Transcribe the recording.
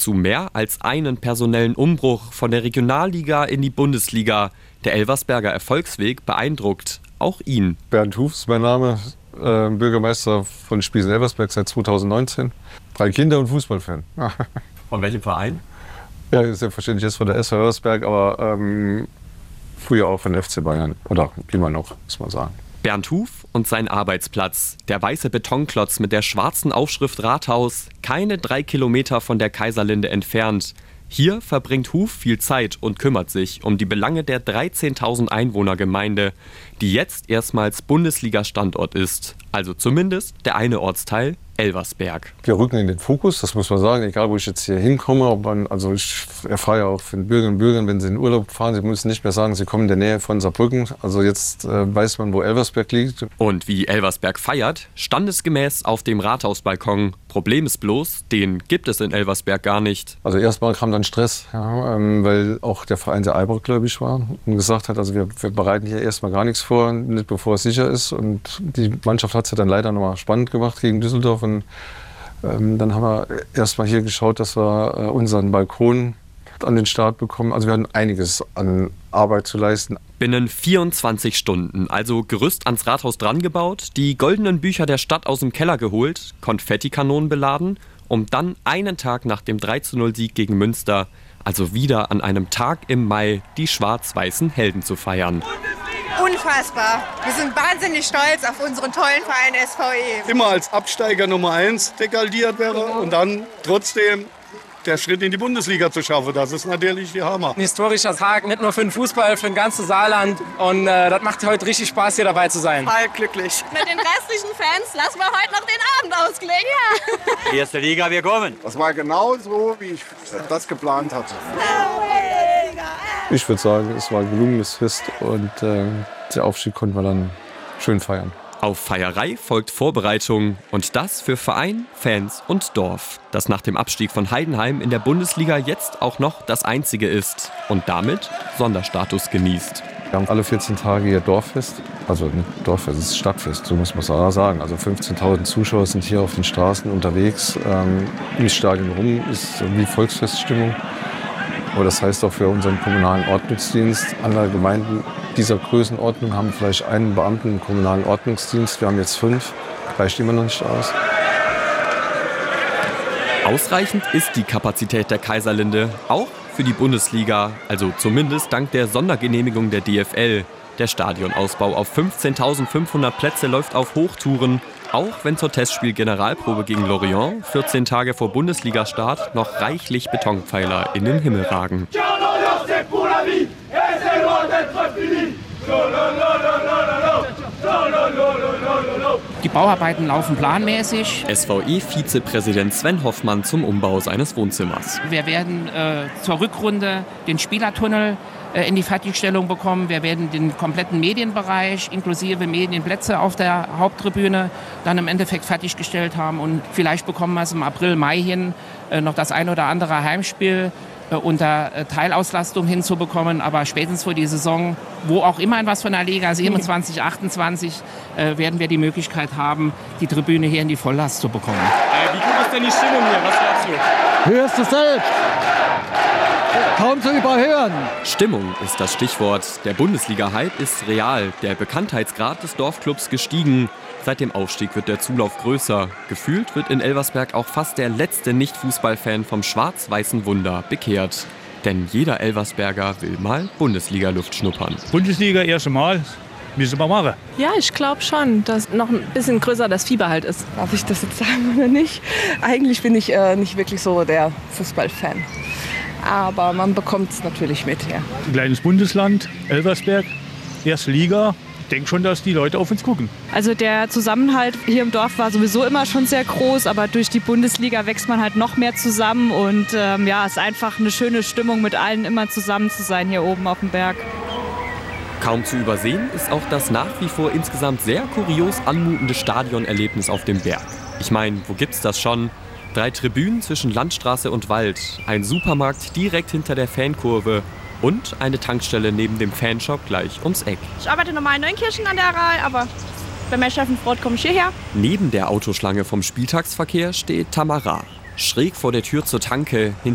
zu mehr als einen personellen Umbruch von der Regionalliga in die Bundesliga. Der Elversberger Erfolgsweg beeindruckt auch ihn. Bernd Huf ist mein Name, Bürgermeister von Spiesen-Elversberg seit 2019. 3 Kinder und Fußballfan. Von welchem Verein? Ja, selbstverständlich jetzt von der SV Elversberg, aber früher auch von der FC Bayern. Oder immer noch, muss man sagen. Bernd Huf und sein Arbeitsplatz. Der weiße Betonklotz mit der schwarzen Aufschrift Rathaus, keine 3 Kilometer von der Kaiserlinde entfernt. Hier verbringt Huf viel Zeit und kümmert sich um die Belange der 13.000 Einwohnergemeinde, die jetzt erstmals Bundesliga-Standort ist. Also zumindest der eine Ortsteil, Elversberg. Wir rücken in den Fokus, das muss man sagen, egal wo ich jetzt hier hinkomme. Also ich erfahre ja auch von Bürgerinnen und Bürgern, wenn sie in den Urlaub fahren, sie müssen nicht mehr sagen, sie kommen in der Nähe von Saarbrücken. Also jetzt weiß man, wo Elversberg liegt. Und wie Elversberg feiert, standesgemäß auf dem Rathausbalkon. Problem ist bloß, den gibt es in Elversberg gar nicht. Also erstmal kam dann Stress, ja, weil auch der Verein sehr abergläubisch war und gesagt hat, also wir bereiten hier erstmal gar nichts vor, nicht bevor es sicher ist. Und die Mannschaft hat es ja dann leider nochmal spannend gemacht gegen Düsseldorf. Und dann haben wir erstmal hier geschaut, dass wir unseren Balkon an den Start bekommen. Also wir hatten einiges an Arbeit zu leisten. Binnen 24 Stunden, also Gerüst ans Rathaus dran gebaut, die goldenen Bücher der Stadt aus dem Keller geholt, Konfettikanonen beladen, um dann einen Tag nach dem 3:0-Sieg gegen Münster, also wieder an einem Tag im Mai, die schwarz-weißen Helden zu feiern. Unfassbar. Wir sind wahnsinnig stolz auf unseren tollen Verein SVE. Immer als Absteiger Nummer 1 deklariert wäre und dann trotzdem der Schritt in die Bundesliga zu schaffen. Das ist natürlich der Hammer. Ein historischer Tag, nicht nur für den Fußball, für den ganzen Saarland. Und das macht heute richtig Spaß, hier dabei zu sein. Total glücklich. Mit den restlichen Fans lassen wir heute noch den Abend ausklingen. Ja. Erste Liga, wir kommen. Das war genau so, wie ich das geplant hatte. Ich würde sagen, es war ein gelungenes Fest und der Aufstieg konnten wir dann schön feiern. Auf Feierei folgt Vorbereitung und das für Verein, Fans und Dorf, das nach dem Abstieg von Heidenheim in der Bundesliga jetzt auch noch das einzige ist und damit Sonderstatus genießt. Wir haben alle 14 Tage hier Dorffest, also nicht Dorffest, es ist Stadtfest, so muss man es sagen. Also 15.000 Zuschauer sind hier auf den Straßen unterwegs, im Stadion rum ist wie Volksfeststimmung. Aber das heißt auch für unseren kommunalen Ordnungsdienst, andere Gemeinden dieser Größenordnung haben vielleicht einen Beamten im kommunalen Ordnungsdienst. Wir haben jetzt 5, reicht immer noch nicht aus. Ausreichend ist die Kapazität der Kaiserlinde, auch für die Bundesliga, also zumindest dank der Sondergenehmigung der DFL. Der Stadionausbau auf 15.500 Plätze läuft auf Hochtouren, auch wenn zur Testspiel-Generalprobe gegen Lorient 14 Tage vor Bundesligastart noch reichlich Betonpfeiler in den Himmel ragen. Die Bauarbeiten laufen planmäßig. SVE-Vizepräsident Sven Hoffmann zum Umbau seines Wohnzimmers. Wir werden zur Rückrunde den Spielertunnel in die Fertigstellung bekommen. Wir werden den kompletten Medienbereich inklusive Medienplätze auf der Haupttribüne dann im Endeffekt fertiggestellt haben. Und vielleicht bekommen wir es im April, Mai hin, noch das ein oder andere Heimspiel unter Teilauslastung hinzubekommen. Aber spätestens vor die Saison, wo auch immer in was von der Liga, 27, 28, werden wir die Möglichkeit haben, die Tribüne hier in die Volllast zu bekommen. Wie gut ist denn die Stimmung hier? Was glaubst du? Hörst du selbst? Kaum zu überhören. Stimmung ist das Stichwort. Der Bundesliga-Hype ist real. Der Bekanntheitsgrad des Dorfclubs gestiegen. Seit dem Aufstieg wird der Zulauf größer. Gefühlt wird in Elversberg auch fast der letzte Nicht-Fußballfan vom schwarz-weißen Wunder bekehrt. Denn jeder Elversberger will mal Bundesliga-Luft schnuppern. Bundesliga, erste Mal. Müssen wir machen. Ja, ich glaube schon, dass noch ein bisschen größer das Fieber halt ist. Darf ich das jetzt sagen oder nicht? Eigentlich bin ich nicht wirklich so der Fußballfan. Aber man bekommt es natürlich mit, ja. Ein kleines Bundesland, Elversberg, erste Liga. Ich denke schon, dass die Leute auf uns gucken. Also der Zusammenhalt hier im Dorf war sowieso immer schon sehr groß, aber durch die Bundesliga wächst man halt noch mehr zusammen und ja, es ist einfach eine schöne Stimmung, mit allen immer zusammen zu sein hier oben auf dem Berg. Kaum zu übersehen ist auch das nach wie vor insgesamt sehr kurios anmutende Stadionerlebnis auf dem Berg. Ich meine, wo gibt's das schon? 3 Tribünen zwischen Landstraße und Wald, ein Supermarkt direkt hinter der Fankurve und eine Tankstelle neben dem Fanshop gleich ums Eck. Ich arbeite normal in Neunkirchen an der Reihe, aber wenn mein Chef braucht, komme ich hierher. Neben der Autoschlange vom Spieltagsverkehr steht Tamara. Schräg vor der Tür zur Tanke,